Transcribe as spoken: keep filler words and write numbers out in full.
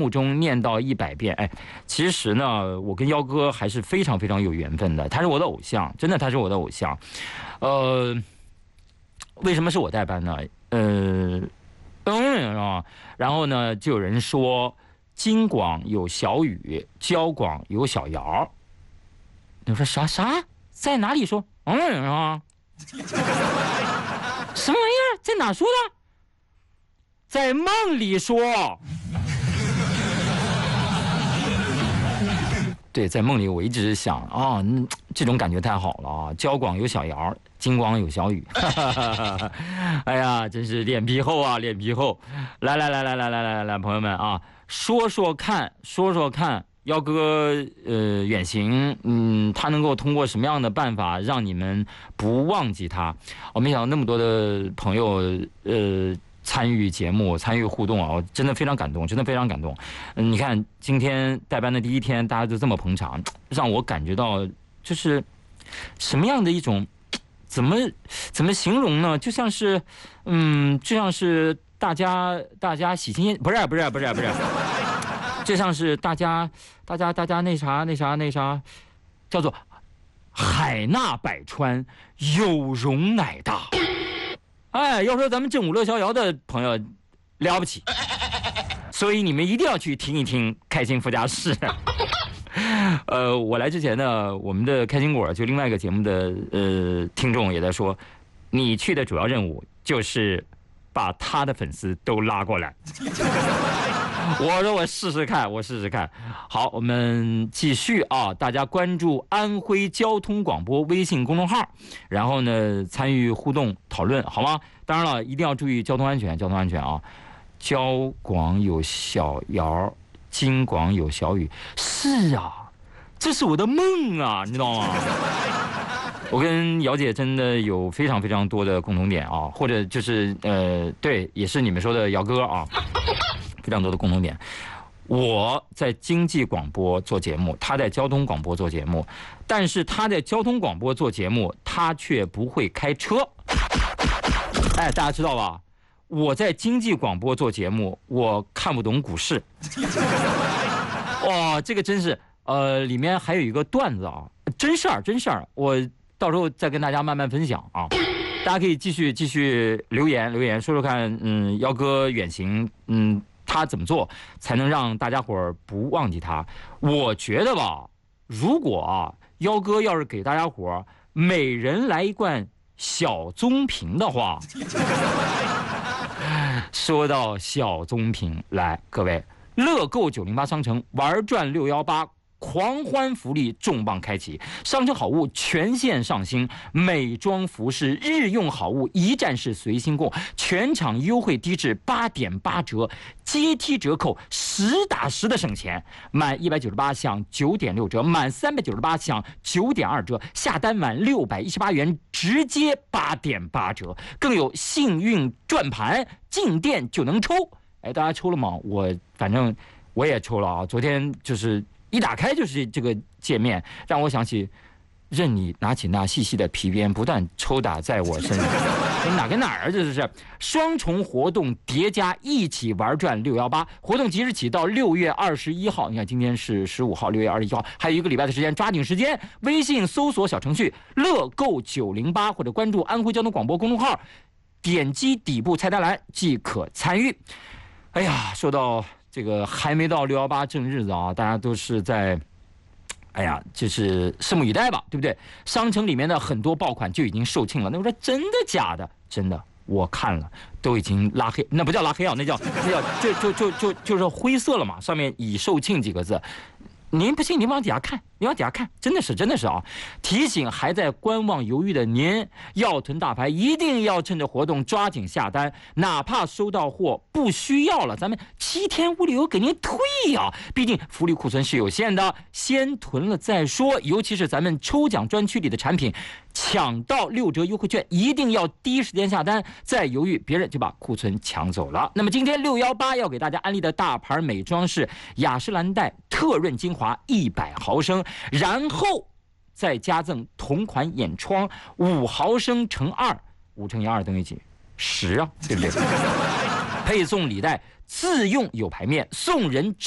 目中念到一百遍。哎，其实呢，我跟幺哥还是非常非常有缘分的，他是我的偶像，真的他是我的偶像。呃，为什么是我代班呢？呃，嗯啊，然后呢，就有人说京广有小雨，交广有小姚。你说啥啥？在哪里说？嗯啊，什么玩意儿？在哪说的？在梦里说。对，在梦里我一直想啊，嗯，这种感觉太好了啊！交广有小姚，京广有小雨。哎呀，真是脸皮厚啊，脸皮厚！来来来来来来来来，朋友们啊，说说看，说说看。幺哥，呃，远行，嗯，他能够通过什么样的办法让你们不忘记他？我没想到那么多的朋友，呃，参与节目、参与互动啊，我真的非常感动，真的非常感动。嗯，你看今天代班的第一天，大家都这么捧场，让我感觉到就是什么样的一种，怎么怎么形容呢？就像是，嗯，就像是大家大家喜新厌，不是不是不是不是。就像是大家，大家，大家那啥那啥那啥，叫做海纳百川，有容乃大。哎，要说咱们正午乐逍遥的朋友，了不起，所以你们一定要去听一听《开心副驾驶》。呃，我来之前呢，我们的开心果就另外一个节目的呃听众也在说，你去的主要任务就是把他的粉丝都拉过来。我说我试试看，我试试看。好，我们继续啊！大家关注安徽交通广播微信公众号，然后呢参与互动讨论，好吗？当然了，一定要注意交通安全，交通安全啊！交广有小姚，京广有小雨，是啊，这是我的梦啊，你知道吗？我跟姚姐真的有非常非常多的共同点啊，或者就是呃，对，也是你们说的姚哥啊。非常多的共同点，我在经济广播做节目，他在交通广播做节目，但是他在交通广播做节目，他却不会开车。哎，大家知道吧？我在经济广播做节目，我看不懂股市。哇、哦，这个真是，呃，里面还有一个段子啊，真事儿，真事儿，我到时候再跟大家慢慢分享啊。大家可以继续继续留言留言，说说看，嗯，幺哥远行，嗯。他怎么做才能让大家伙儿不忘记他？我觉得吧，如果啊，幺哥要是给大家伙儿每人来一罐小棕瓶的话，说到小棕瓶，来各位，乐购九零八商城玩转六幺八。狂欢福利重磅开启，商城好物全线上新，美妆服饰日用好物一站式随心购，全场优惠低至八点八折，阶梯折扣，实打实的省钱。满一百九十八享九点六折，满三百九十八享九点二折，下单满六百一十八元直接八点八折，更有幸运转盘，进店就能抽。哎，大家抽了吗？我反正我也抽了啊，昨天就是。一打开就是这个界面，让我想起任你拿起那细细的皮鞭，不断抽打在我身上。哪跟哪儿？这是双重活动叠加，一起玩转六幺八。活动即日起到六月二十一号，你看今天是十五号，六月二十一号还有一个礼拜的时间，抓紧时间。微信搜索小程序乐购九零八，或者关注安徽交通广播公众号，点击底部菜单栏即可参与。哎呀，说到。这个还没到六幺八正日子啊，大家都是在，哎呀，就是拭目以待吧，对不对？商城里面的很多爆款就已经售罄了。那我说真的假的？真的，我看了，都已经拉黑，那不叫拉黑啊，那叫那叫就就就就就是灰色了嘛，上面已售罄几个字。您不信，您往底下看，您往底下看，真的是，真的是啊！提醒还在观望犹豫的您，要囤大牌，一定要趁着活动抓紧下单，哪怕收到货不需要了，咱们七天无理由给您退啊！毕竟福利库存是有限的，先囤了再说。尤其是咱们抽奖专区里的产品，抢到六折优惠券，一定要第一时间下单，再犹豫别人就把库存抢走了。那么今天六幺八要给大家安利的大牌美妆是雅诗兰黛特润精华一百毫升，然后再加赠同款眼霜五毫升乘二，五乘以二等于几？十啊，对不对？配送礼袋自用有牌面，送人。